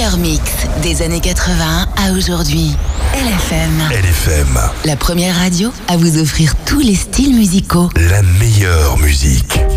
meilleur mix des années 80 à aujourd'hui. LFM. La première radio à vous offrir tous les styles musicaux. La meilleure musique.